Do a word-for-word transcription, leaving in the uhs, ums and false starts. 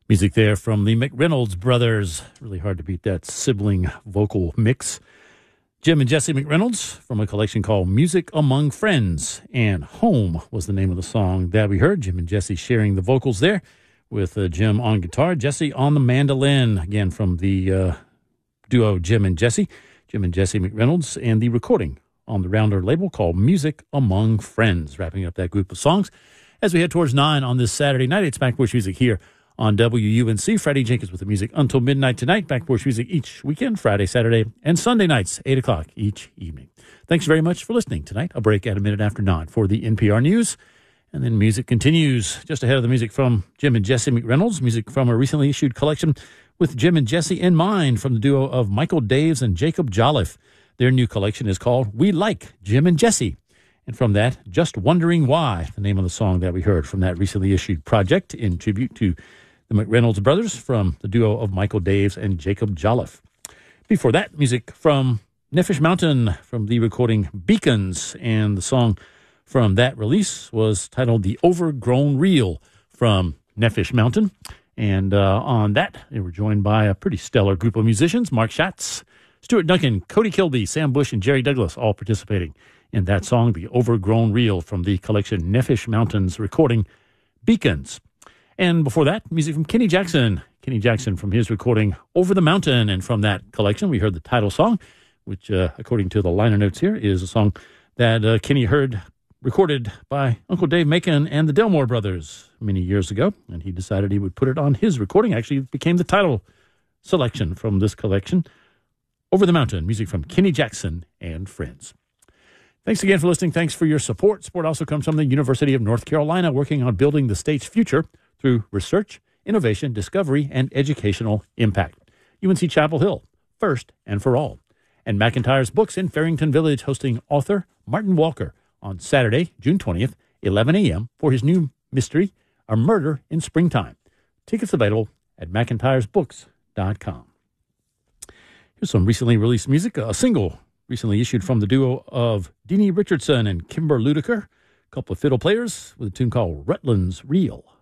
Music there from the McReynolds brothers. Really hard to beat that sibling vocal mix. Jim and Jesse McReynolds from a collection called Music Among Friends. And Home was the name of the song that we heard. Jim and Jesse sharing the vocals there with uh, Jim on guitar, Jesse on the mandolin. Again, from the uh, duo Jim and Jesse. Jim and Jesse McReynolds, and the recording on the Rounder label called Music Among Friends. Wrapping up that group of songs as we head towards nine on this Saturday night. It's Back Porch Music here on W U N C. Freddie Jenkins with the music until midnight tonight. Back Porch Music each weekend, Friday, Saturday, and Sunday nights, eight o'clock each evening. Thanks very much for listening tonight. A break at a minute after nine for the N P R News. And then music continues just ahead of the music from Jim and Jesse McReynolds, music from a recently issued collection with Jim and Jesse in mind from the duo of Michael Daves and Jacob Jolliffe. Their new collection is called We Like Jim and Jesse. And from that, Just Wondering Why, the name of the song that we heard from that recently issued project in tribute to the McReynolds brothers from the duo of Michael Daves and Jacob Jolliffe. Before that, music from Nefesh Mountain from the recording Beacons, and the song from that release was titled The Overgrown Reel from Nefesh Mountain. And uh, on that, they were joined by a pretty stellar group of musicians, Mark Schatz, Stuart Duncan, Cody Kilby, Sam Bush, and Jerry Douglas, all participating in that song, The Overgrown Reel, from the collection Nefesh Mountain's recording Beacons. And before that, music from Kenny Jackson. Kenny Jackson from his recording Over the Mountain. And from that collection, we heard the title song, which, uh, according to the liner notes here, is a song that uh, Kenny heard recorded by Uncle Dave Macon and the Delmore brothers many years ago. And he decided he would put it on his recording. Actually, it became the title selection from this collection, Over the Mountain, music from Kenny Jackson and friends. Thanks again for listening. Thanks for your support. Support also comes from the University of North Carolina, working on building the state's future through research, innovation, discovery, and educational impact. U N C Chapel Hill, first and for all. And McIntyre's Books in Farrington Village, hosting author Martin Walker on Saturday, June twentieth, eleven a.m. for his new mystery, A Murder in Springtime. Tickets available at mcintyres books dot com. Here's some recently released music, a single recently issued from the duo of Deanie Richardson and Kimber Ludiker, a couple of fiddle players with a tune called Rutland's Reel.